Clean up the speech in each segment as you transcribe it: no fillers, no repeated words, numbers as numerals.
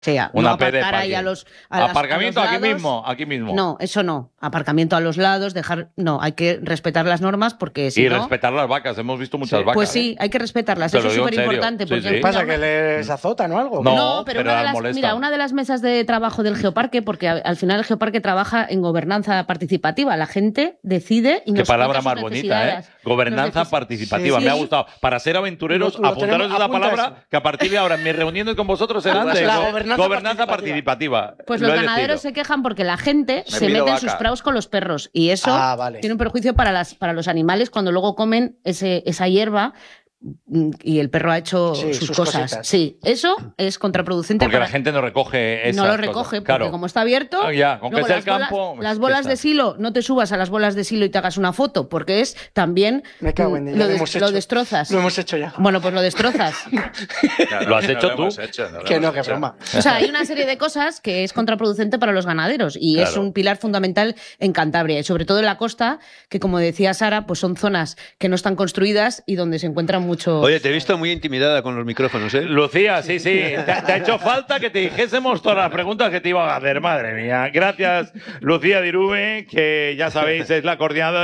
O sea, Una no P de aparcar ahí parking. a Aparcamiento los aquí lados. mismo, aquí mismo. No, eso no. Aparcamiento a los lados, no, hay que respetar las normas porque si Y no... respetar las vacas, hemos visto muchas vacas. Pues sí, hay que respetarlas, Te eso lo es digo en súper serio. importante. Sí, Porque sí. ¿Qué pasa? ¿Que les azotan o algo? No, pero pero una de las las, molesta. mira, una de las mesas de trabajo del Geoparque, porque al final el Geoparque trabaja en gobernanza participativa, la gente decide y Qué nos palabra cuenta más sus bonita, ¿eh? necesidades. Gobernanza Nos participativa, sí. me ha gustado. Para ser aventureros, Lo apuntaros tenemos- esa apunta palabra, eso. que a partir de ahora en mis reuniones con vosotros serán de La gobernanza participativa. Pues Lo los he ganaderos decidido. se quejan porque la gente se pido mete en vaca. sus prados con los perros y eso Vale. tiene un perjuicio para los animales cuando luego comen esa hierba y el perro ha hecho Sí, sus sus cosas. cositas. Sí, eso es contraproducente. Porque la gente no recoge esas no lo cosas. recoge porque Claro. como está abierto, Ah, ya, con que luego sea las el campo, las ¿qué bolas está? de silo, no te subas a las bolas de silo y te hagas una foto porque es también Me cago en Dios, lo destrozas. Lo hemos hecho ya. Bueno, pues lo destrozas. Lo has hecho tú. Que no, que broma. O sea, hay una serie de cosas que es contraproducente para los ganaderos y es Claro. un pilar fundamental en Cantabria y sobre todo en la costa, que como decía Sara, pues son zonas que no están construidas y donde se encuentran mucho... Oye, te he visto muy intimidada con los micrófonos, ¿eh? Lucía, sí. Te ha hecho falta que te dijésemos todas las preguntas que te iba a hacer, madre mía. Gracias, Lucía Dirube, que ya sabéis es la coordinadora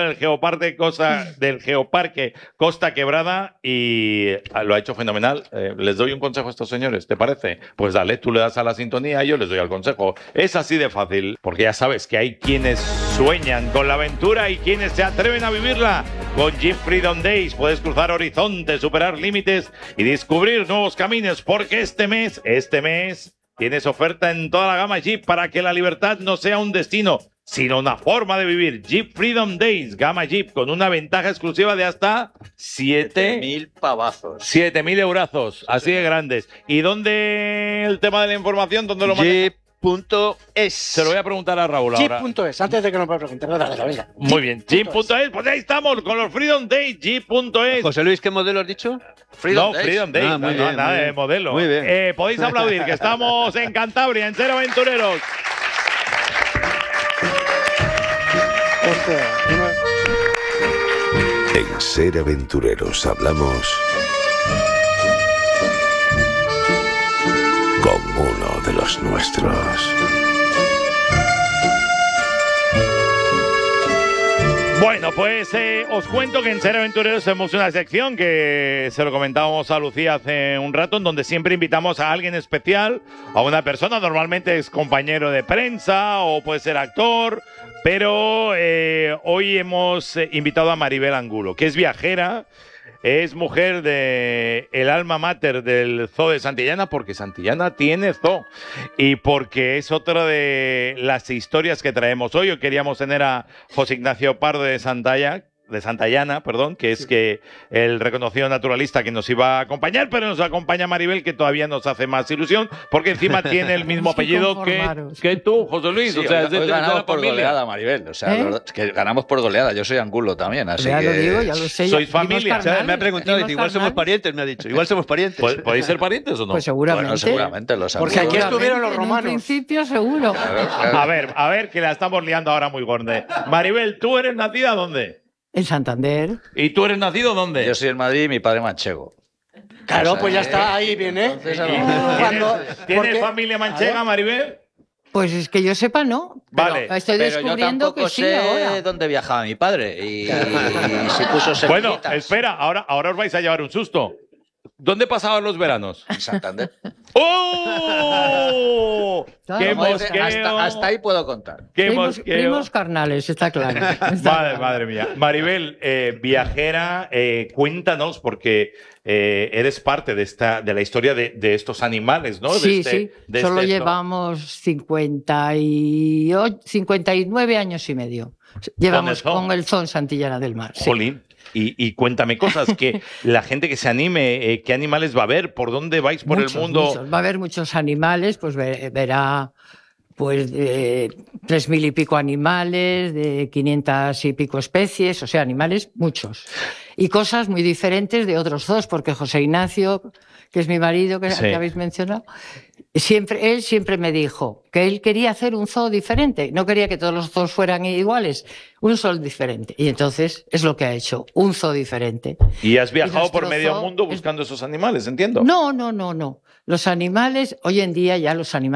del Geoparque Costa Quebrada y lo ha hecho fenomenal. Les doy un consejo a estos señores, ¿te parece? Pues dale, tú le das a la sintonía y yo les doy al consejo. Es así de fácil, porque ya sabes que hay quienes sueñan con la aventura y quienes se atreven a vivirla. Con Jeep Freedom Days puedes cruzar horizontes, superar límites y descubrir nuevos caminos, porque este mes tienes oferta en toda la gama Jeep para que la libertad no sea un destino, sino una forma de vivir. Jeep Freedom Days, gama Jeep, con una ventaja exclusiva de hasta 7.000 pavazos. 7.000 eurazos, así de grandes. ¿Y dónde el tema de la información? ¿Dónde lo maneja? Jeep.es. Se lo voy a preguntar a Raúl ahora. Jeep.es, antes de que nos pueda preguntar. Dale, venga. Muy bien, Jeep.es, pues ahí estamos con los Freedom Days, Jeep.es. José Luis, ¿qué modelo has dicho? Freedom Days. Ah, muy bien, nada muy de bien. modelo. Muy bien. Podéis aplaudir, que estamos en Cantabria, en Ser Aventureros. En Ser Aventureros hablamos con uno de los nuestros. Bueno, pues os cuento que en Ser Aventureros tenemos una sección que se lo comentábamos a Lucía hace un rato, en donde siempre invitamos a alguien especial, a una persona, normalmente es compañero de prensa o puede ser actor, pero hoy hemos invitado a Maribel Angulo, que es viajera, es mujer de el alma mater del Zoo de Santillana, porque Santillana tiene zoo y porque es otra de las historias que traemos hoy. Hoy queríamos tener a José Ignacio Pardo de Santillana, que es que el reconocido naturalista que nos iba a acompañar, pero nos acompaña Maribel, que todavía nos hace más ilusión, porque encima tiene el mismo apellido que tú, José Luis. Sí, o sea, es de hoy la ganamos por familia. goleada, Maribel. O sea, es que ganamos por goleada. Yo soy Angulo también, así Ya que... lo digo, ya lo sé. Sois Primos familia. O sea, carnales, me ha preguntado, primos dice, igual somos carnales. parientes, me ha dicho. Igual somos parientes. ¿Podéis ser parientes o no? Pues seguramente. Bueno, seguramente los Porque Angulos. aquí estuvieron los En un romanos. principio, seguro. A ver, que la estamos liando ahora muy gorda. Maribel, ¿tú eres nacida dónde? En Santander. ¿Y tú eres nacido dónde? Yo soy en Madrid y mi padre manchego. Claro, O sea, pues ya está, ahí viene. Entonces, ¿Tienes porque- familia manchega, Maribel? Pues es que yo sepa, no. Pero Vale. estoy Pero yo descubriendo tampoco que sí sé ahora. dónde viajaba mi padre y si puso Bueno, semillitas. espera, ahora os vais a llevar un susto. ¿Dónde pasaban los veranos? En Santander. ¡Oh! Claro, ¡Qué Como dice, mosqueo! hasta ahí puedo contar. ¡Qué Primos, mosqueo! primos carnales, está claro. Madre mía. Maribel, viajera, cuéntanos, porque eres parte de la historia de estos animales, ¿no? Sí, de sí. de Solo zoo. llevamos 59 años y medio. Llevamos zoo? con el zoo en Santillana del Mar. Sí. Jolín. Y cuéntame cosas, que la gente que se anime, ¿qué animales va a ver? ¿Por dónde vais por Muchos, el mundo? muchos. Va a haber muchos animales, pues verá pues 3.000 y pico animales, de 500 y pico especies, o sea, animales muchos. Y cosas muy diferentes de otros zoos, porque José Ignacio, que es mi marido, que habéis mencionado, él siempre me dijo que él quería hacer un zoo diferente, no quería que todos los zoos fueran iguales, un zoo diferente. Y entonces es lo que ha hecho, un zoo diferente. Y has viajado nuestro por medio zoo mundo buscando esos animales, entiendo. No. Los animales, hoy en día ya los animales